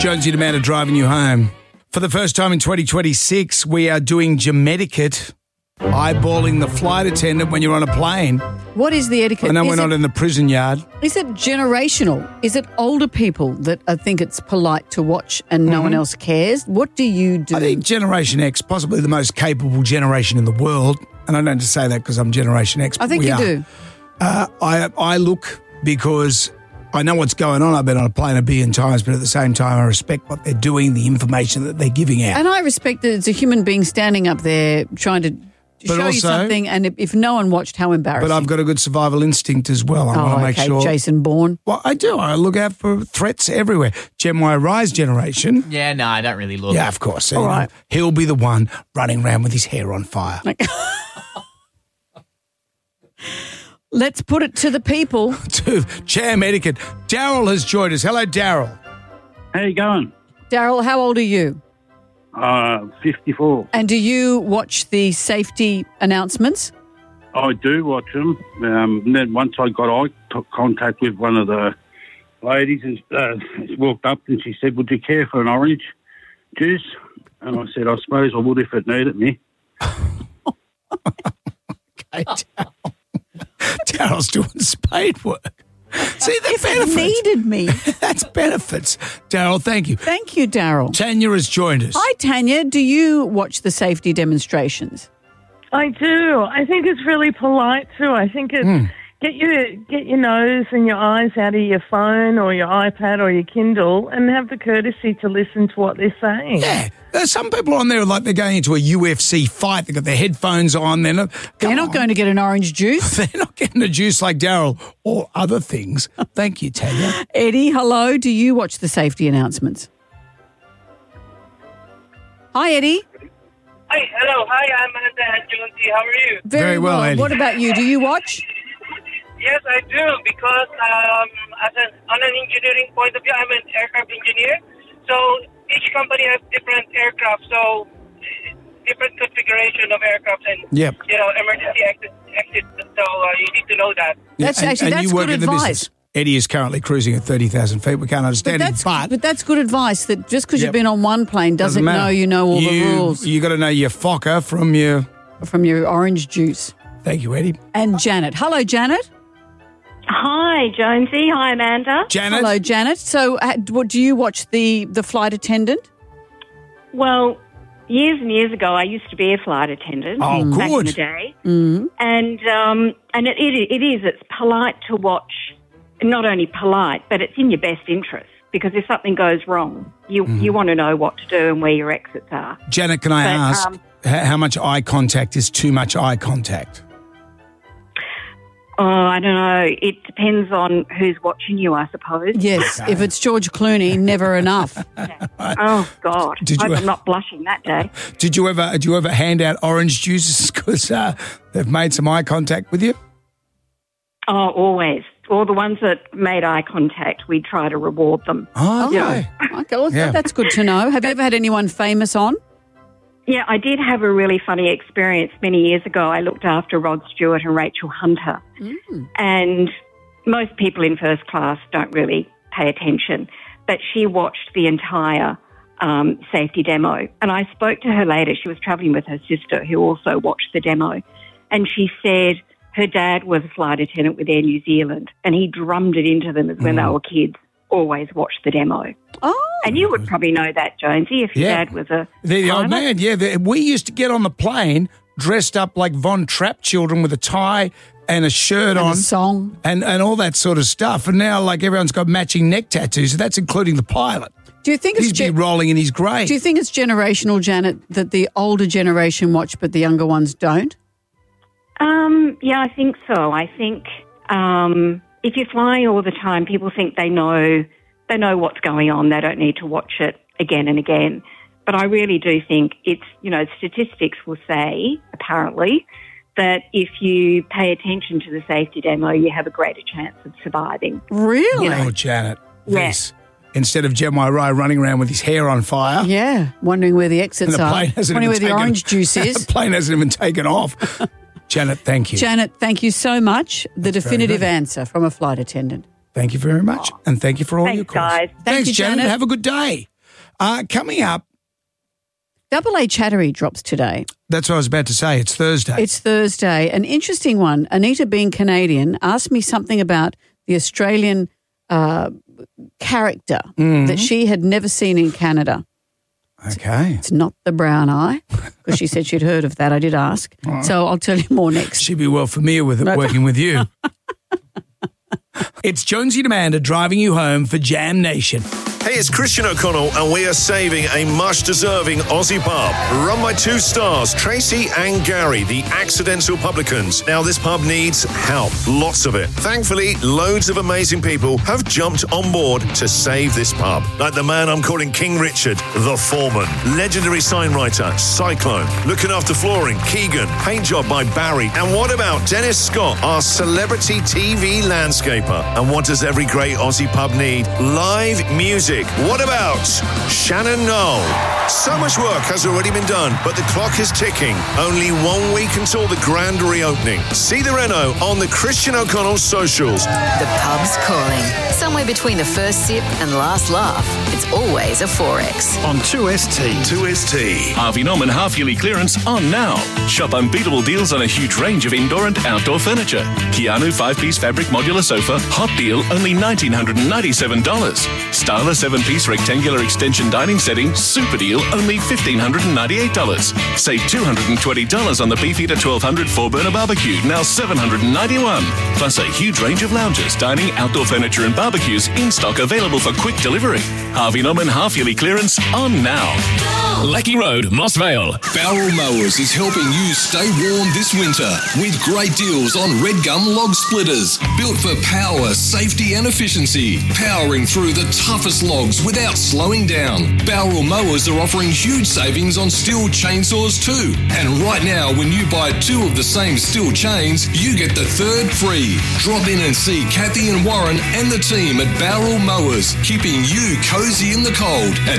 Jonesy and Amanda driving you home. For the first time in 2026, we are doing Gemetiquette, eyeballing the flight attendant when you're on a plane. What is the etiquette? I know we're not in the prison yard. Is it generational? Is it older people that think it's polite to watch and no one else cares? What do you do? I think Generation X, possibly the most capable generation in the world, and I don't just say that because I'm Generation X. I think you do. I look because I know what's going on. I've been on a plane a billion times, but at the same time, I respect what they're doing, the information that they're giving out. And I respect that it's a human being standing up there trying to show you something, and if no one watched, how embarrassing. But I've got a good survival instinct as well. I want to make sure. Jason Bourne. Well, I do. I look out for threats everywhere. Gen Y Rise generation. Yeah, no, I don't really look. Yeah, of course. All right. He'll be the one running around with his hair on fire. Let's put it to the people. To Jam Etiquette. Daryl has joined us. Hello, Daryl. How you going? Daryl, how old are you? 54. And do you watch the safety announcements? I do watch them. And then once I got eye contact with one of the ladies and walked up and she said, "Would you care for an orange juice?" And I said, "I suppose I would if it needed me." Okay, Daryl's doing spade work. See, the benefits. Needed me. That's benefits. Daryl, thank you. Thank you, Daryl. Tanya has joined us. Hi, Tanya. Do you watch the safety demonstrations? I do. I think it's really polite too. I think it's get your nose and your eyes out of your phone or your iPad or your Kindle and have the courtesy to listen to what they're saying. Yeah. There's some people on there like they're going into a UFC fight. They've got their headphones on. They're not going to get an orange juice. They're not getting a juice like Daryl or other things. Thank you, Tanya. Eddie, hello. Do you watch the safety announcements? Hi, Eddie. Hi, hello. Hi, I'm Amanda and Jonesy. How are you? Very well, Eddie. What about you? Do you watch? Yes, I do, because on an engineering point of view, I'm an aircraft engineer. So each company has different aircraft, so different configuration of aircraft and emergency exit. So you need to know that. That's you work good in the advice. business. Eddie is currently cruising at 30,000 feet. We can't understand him, but that's good advice. That just because you've been on one plane doesn't know you know all the rules. You got to know your focker from your orange juice. Thank you, Eddie. And Janet. Hello, Janet. Hi, Jonesy. Hi, Amanda. Janet. Hello, Janet. So, do you watch the flight attendant? Well, years and years ago, I used to be a flight attendant back in the day, and it's polite to watch. Not only polite, but it's in your best interest, because if something goes wrong, you want to know what to do and where your exits are. Janet, can I ask how much eye contact is too much eye contact? Oh, I don't know. It depends on who's watching you, I suppose. Yes, if it's George Clooney, never enough. Oh, God. I'm not blushing that day. Do you ever hand out orange juices because they've made some eye contact with you? Oh, always. All the ones that made eye contact, we try to reward them. Oh, okay. Okay, well, that's good to know. Have you ever had anyone famous on? Yeah, I did have a really funny experience many years ago. I looked after Rod Stewart and Rachel Hunter. And most people in first class don't really pay attention. But she watched the entire safety demo. And I spoke to her later. She was travelling with her sister, who also watched the demo. And she said her dad was a flight attendant with Air New Zealand, and he drummed it into them as when they were kids. Always watch the demo. Oh. And you would probably know that, Jonesy, if your dad was a the old man, we used to get on the plane dressed up like Von Trapp children with a tie and a shirt on. A song. And all that sort of stuff. And now, like, everyone's got matching neck tattoos. That's including the pilot. Do you think he's rolling in his grave? Do you think it's generational, Janet, that the older generation watch but the younger ones don't? Yeah, I think so. I think if you're flying all the time, people think they know what's going on. They don't need to watch it again and again. But I really do think it's, statistics will say, apparently, that if you pay attention to the safety demo, you have a greater chance of surviving. Really? Oh, Janet. Yes. Instead of Jem Rye running around with his hair on fire. Yeah, wondering where the exits are. Wondering where the orange juice is. The plane hasn't even taken off. Janet, thank you. Janet, thank you so much. The definitive answer from a flight attendant. Thank you very much. And thank you for all your calls. Guys. Thanks, Janet. Have a good day. Coming up, Double A Chattery drops today. that's what I was about to say. It's Thursday. It's Thursday. An interesting one. Anita, being Canadian, asked me something about the Australian character that she had never seen in Canada. Okay. It's not the brown eye, because she said she'd heard of that. I did ask. So I'll tell you more next. She'd be well familiar with it working with you. It's Jonesy and Amanda driving you home for Jam Nation. Hey, it's Christian O'Connell, and we are saving a much-deserving Aussie pub run by two stars, Tracy and Gary, the Accidental Publicans. Now, this pub needs help, lots of it. Thankfully, loads of amazing people have jumped on board to save this pub, like the man I'm calling King Richard, the foreman, legendary sign writer, Cyclone, looking after flooring, Keegan, paint job by Barry, and what about Dennis Scott, our celebrity TV landscaper? And what does every great Aussie pub need? Live music. What about Shannon Knoll? So much work has already been done, but the clock is ticking. Only 1 week until the grand reopening. See the reno on the Christian O'Connell socials. The pub's calling. Somewhere between the first sip and last laugh, it's always a 4X. On 2ST. 2ST. Harvey Norman half-yearly clearance on now. Shop unbeatable deals on a huge range of indoor and outdoor furniture. Keanu 5-piece fabric modular sofa, hot deal, only $1,997. Styler 7-piece rectangular extension dining setting, super deal, only $1,598. Save $220 on the Beefeater 1200 4-burner barbecue, now $791. Plus a huge range of lounges, dining, outdoor furniture and barbecues in stock, available for quick delivery. Harvey Norman half-yearly clearance on now. Lackey Road, Moss Vale. Barrel Mowers is helping you stay warm this winter with great deals on red gum log splitters. Built for power, safety and efficiency. Powering through the toughest logs without slowing down. Barrel Mowers are offering huge savings on steel chainsaws too. And right now, when you buy 2 of the same steel chains, you get the 3rd free. Drop in and see Kathy and Warren and the team at Barrel Mowers, keeping you cozy in the cold at